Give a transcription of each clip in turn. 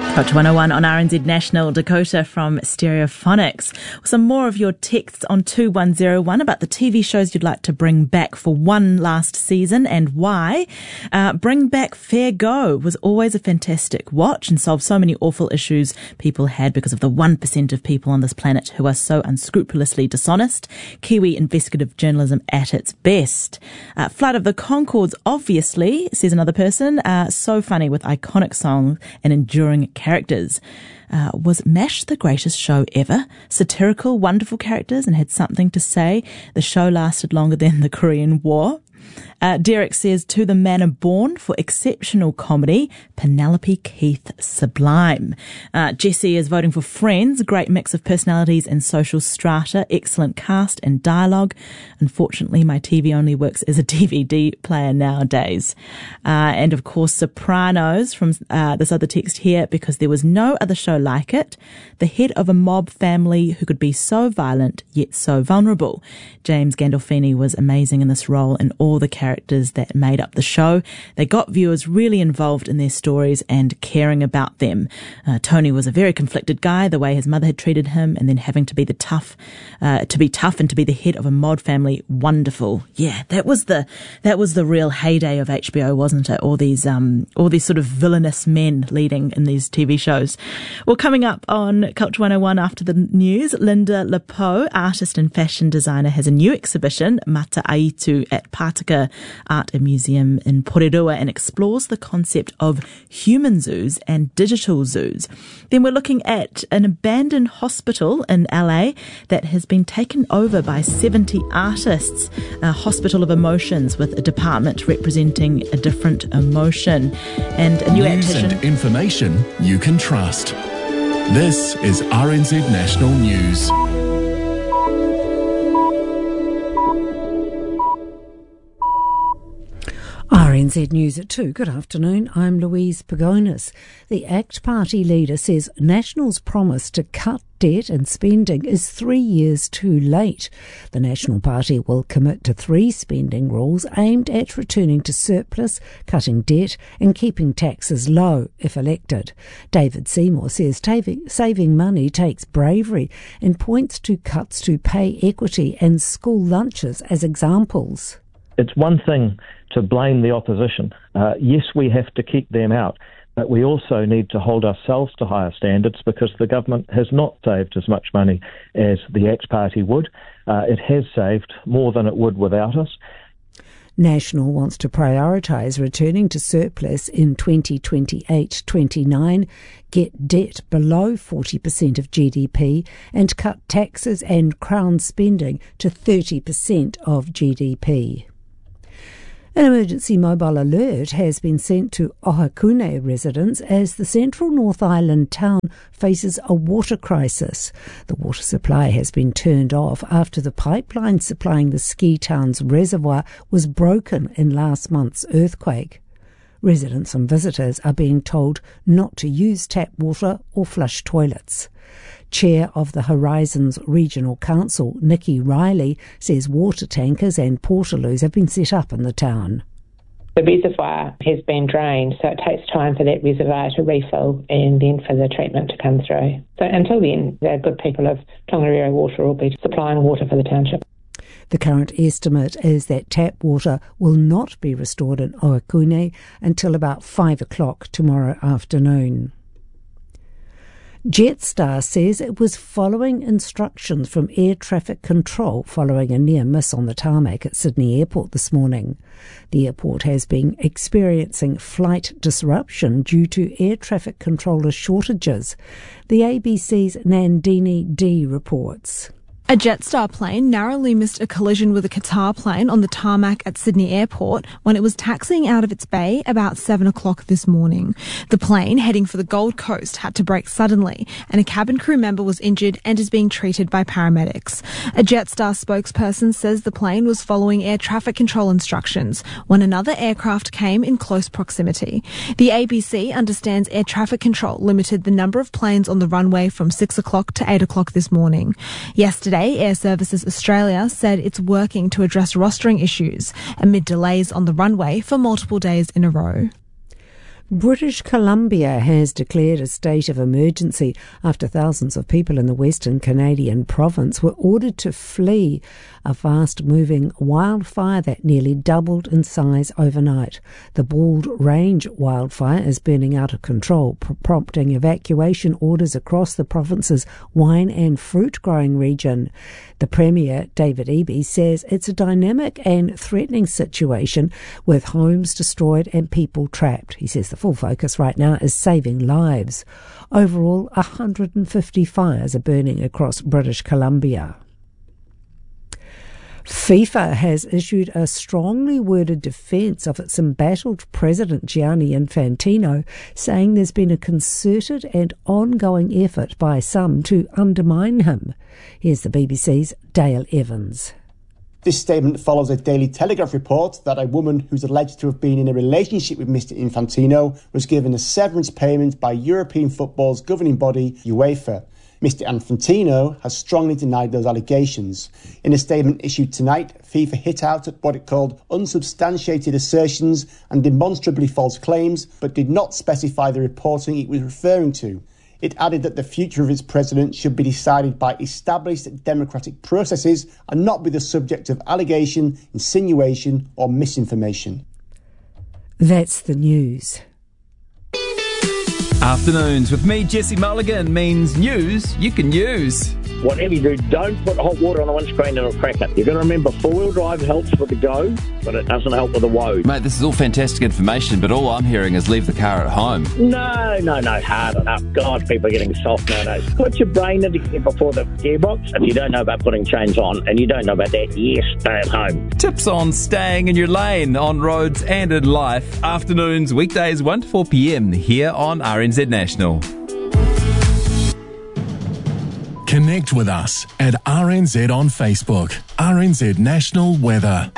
Culture 101 on RNZ National, Dakota from Stereophonics. Some more of your texts on 2101 about the TV shows you'd like to bring back for one last season and why. Bring back Fair Go was always a fantastic watch and solved so many awful issues people had because of the 1% of people on this planet who are so unscrupulously dishonest. Kiwi investigative journalism at its best. Flight of the Conchords, obviously, says another person, so funny with iconic songs and enduring characters. Was MASH the greatest show ever? Satirical, wonderful characters and had something to say. The show lasted longer than the Korean War. Derek says, To the Manor Born for exceptional comedy, Penelope Keith sublime. Jesse is voting for Friends, great mix of personalities and social strata, excellent cast and dialogue. Unfortunately, my TV only works as a DVD player nowadays. And of course, Sopranos from this other text here, because there was no other show like it. The head of a mob family who could be so violent yet so vulnerable. James Gandolfini was amazing in this role and all the characters that made up the show. They got viewers really involved in their stories and caring about them. Tony was a very conflicted guy, the way his mother had treated him, and then having to be tough and to be the head of a mod family. Wonderful. Yeah, that was the real heyday of HBO, wasn't it? All these sort of villainous men leading in these TV shows. Well, coming up on Culture 101 after the news, Linda Lepo, artist and fashion designer, has a new exhibition, Mata Aitu, at Pātaka Art Museum in Porirua, and explores the concept of human zoos and digital zoos. Then we're looking at an abandoned hospital in LA that has been taken over by 70 artists, a hospital of emotions with a department representing a different emotion. And a new News and information you can trust. This is RNZ National News. RNZ News at 2. Good afternoon. I'm Louise Pagonis. The ACT Party leader says National's promise to cut debt and spending is 3 years too late. The National Party will commit to 3 spending rules aimed at returning to surplus, cutting debt and keeping taxes low if elected. David Seymour says saving money takes bravery and points to cuts to pay equity and school lunches as examples. It's one thing to blame the opposition. Yes, we have to keep them out, but we also need to hold ourselves to higher standards because the government has not saved as much money as the ACT Party would. It has saved more than it would without us. National wants to prioritise returning to surplus in 2028-29, get debt below 40% of GDP and cut taxes and Crown spending to 30% of GDP. An emergency mobile alert has been sent to Ohakune residents as the central North Island town faces a water crisis. The water supply has been turned off after the pipeline supplying the ski town's reservoir was broken in last month's earthquake. Residents and visitors are being told not to use tap water or flush toilets. Chair of the Horizons Regional Council, Nikki Riley, says water tankers and portaloos have been set up in the town. The reservoir has been drained, so it takes time for that reservoir to refill and then for the treatment to come through. So until then, the good people of Tongariro Water will be supplying water for the township. The current estimate is that tap water will not be restored in Ohakune until about 5 o'clock tomorrow afternoon. Jetstar says it was following instructions from air traffic control following a near miss on the tarmac at Sydney Airport this morning. The airport has been experiencing flight disruption due to air traffic controller shortages. The ABC's Nandini D reports. A Jetstar plane narrowly missed a collision with a Qatar plane on the tarmac at Sydney Airport when it was taxiing out of its bay about 7 o'clock this morning. The plane, heading for the Gold Coast, had to brake suddenly, and a cabin crew member was injured and is being treated by paramedics. A Jetstar spokesperson says the plane was following air traffic control instructions when another aircraft came in close proximity. The ABC understands air traffic control limited the number of planes on the runway from 6 o'clock to 8 o'clock this morning. Yesterday, Air Services Australia said it's working to address rostering issues amid delays on the runway for multiple days in a row. British Columbia has declared a state of emergency after thousands of people in the Western Canadian province were ordered to flee a fast-moving wildfire that nearly doubled in size overnight. The Bald Range wildfire is burning out of control, prompting evacuation orders across the province's wine and fruit-growing region. The Premier, David Eby, says it's a dynamic and threatening situation with homes destroyed and people trapped. He says the full focus right now is saving lives. Overall, 150 fires are burning across British Columbia. FIFA has issued a strongly worded defence of its embattled president Gianni Infantino, saying there's been a concerted and ongoing effort by some to undermine him. Here's the BBC's Dale Evans. This statement follows a Daily Telegraph report that a woman who's alleged to have been in a relationship with Mr Infantino was given a severance payment by European football's governing body, UEFA. Mr Infantino has strongly denied those allegations. In a statement issued tonight, FIFA hit out at what it called unsubstantiated assertions and demonstrably false claims, but did not specify the reporting it was referring to. It added that the future of its president should be decided by established democratic processes and not be the subject of allegation, insinuation or misinformation. That's the news. Afternoons with me, Jesse Mulligan, means news you can use. Whatever you do, don't put hot water on the windscreen and it'll crack it. You've got to remember, four-wheel drive helps with the go, but it doesn't help with the woe. Mate, this is all fantastic information, but all I'm hearing is leave the car at home. No, hard enough. God, people are getting soft nowadays. Put your brain into gear before the gearbox. If you don't know about putting chains on and you don't know about that, yes, stay at home. Tips on staying in your lane on roads and in life. Afternoons, weekdays 1 to 4 p.m. here on RNZ National. Connect with us at RNZ on Facebook. RNZ National Weather.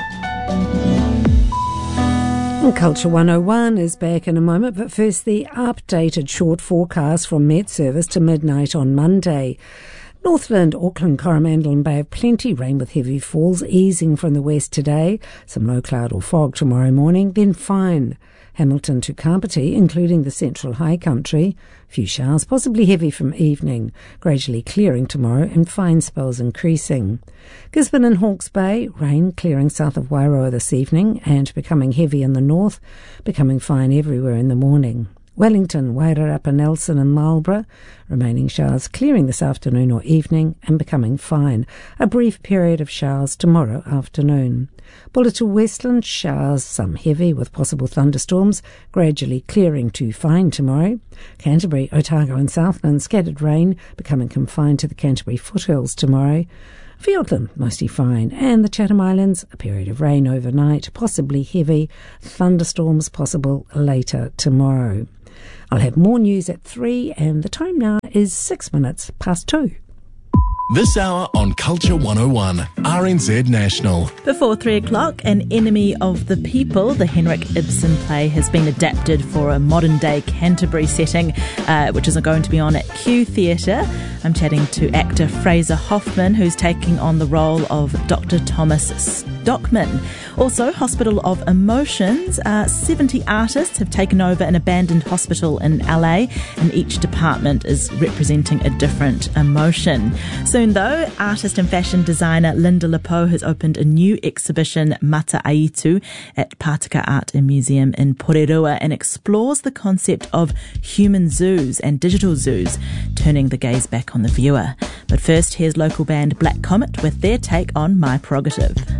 Culture 101 is back in a moment, but first the updated short forecast from Met Service to midnight on Monday. Northland, Auckland, Coromandel and Bay of Plenty, rain with heavy falls, easing from the west today. Some low cloud or fog tomorrow morning, then fine. Hamilton to Kapiti, including the central high country. Few showers, possibly heavy from evening, gradually clearing tomorrow and fine spells increasing. Gisborne and Hawke's Bay, rain clearing south of Wairoa this evening and becoming heavy in the north, becoming fine everywhere in the morning. Wellington, Wairarapa, Nelson and Marlborough, remaining showers clearing this afternoon or evening and becoming fine. A brief period of showers tomorrow afternoon. Bulla to Westland, showers, some heavy with possible thunderstorms, gradually clearing to fine tomorrow. Canterbury, Otago and Southland, scattered rain, becoming confined to the Canterbury foothills tomorrow. Fiordland, mostly fine, and the Chatham Islands, a period of rain overnight, possibly heavy, thunderstorms possible later tomorrow. I'll have more news at 3, and the time now is 6 minutes past 2. This hour on Culture 101, RNZ National. Before 3 o'clock, An Enemy of the People, the Henrik Ibsen play, has been adapted for a modern-day Canterbury setting, which is going to be on at Q Theatre. I'm chatting to actor Fraser Hoffman, who's taking on the role of Dr. Thomas Stockman. Also, Hospital of Emotions. 70 artists have taken over an abandoned hospital in LA, and each department is representing a different emotion. Soon, though, artist and fashion designer Linda Lepo has opened a new exhibition, Mata Aitu, at Pātaka Art and Museum in Porirua, and explores the concept of human zoos and digital zoos, turning the gaze back on the viewer. But first, here's local band Black Comet with their take on My Prerogative.